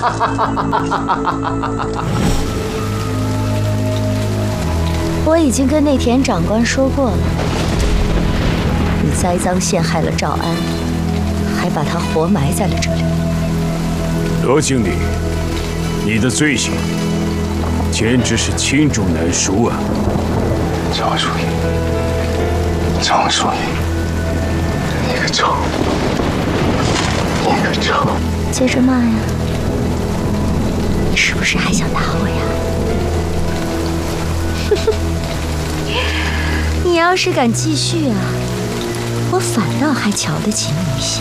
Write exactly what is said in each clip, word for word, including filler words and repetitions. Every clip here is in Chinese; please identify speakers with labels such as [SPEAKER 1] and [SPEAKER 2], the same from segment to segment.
[SPEAKER 1] 我已经跟内田长官说过了，你栽赃陷害了赵安，还把他活埋在了这里。
[SPEAKER 2] 罗经理，你的罪行简直是罄竹难书啊！
[SPEAKER 3] 张书记，张书记，你个臭，你个臭！
[SPEAKER 1] 接着骂呀！你是不是还想打我呀？你要是敢继续啊，我反倒还瞧得起你一些。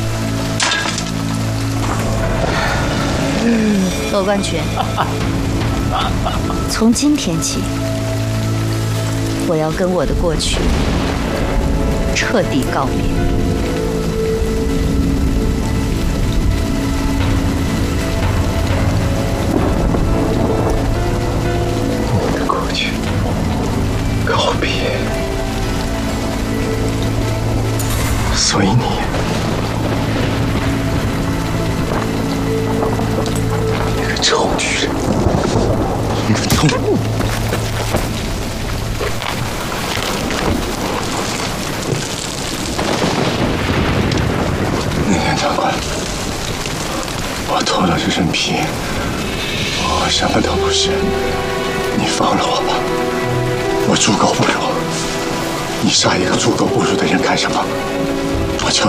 [SPEAKER 1] 罗冠群，从今天起，我要跟我的过去彻底告别。
[SPEAKER 3] 你的过去告别，所以你。 臭女人！你个臭！内田长官，我脱了这身皮，我什么都不是，你放了我吧。我猪狗不如，你杀一个猪狗不如的人干什么？